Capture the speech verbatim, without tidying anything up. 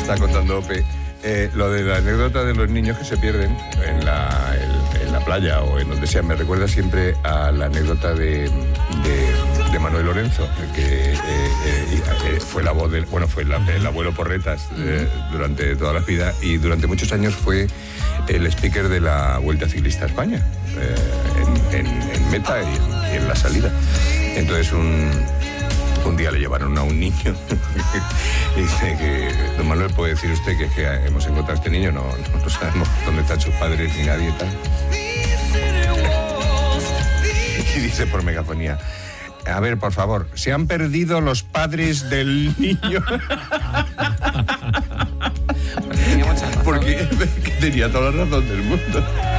está contando Ope. Eh, lo de la anécdota de los niños que se pierden en la, en, en la playa o en donde sea, me recuerda siempre a la anécdota de, de, de Manuel Lorenzo, que eh, eh, eh, fue la voz del, bueno, fue la, el abuelo Porretas eh, durante toda la vida y durante muchos años fue el speaker de la Vuelta Ciclista a España, eh, en, en, en meta y en, y en la salida. Entonces un... Un día le llevaron a un niño y dice que, don Manuel, ¿puede decir usted que, es que hemos encontrado a este niño? No, no, no sabemos dónde están sus padres ni nadie tal. Y dice por megafonía, a ver, por favor, ¿se han perdido los padres del niño? Porque tenía toda la razón del mundo.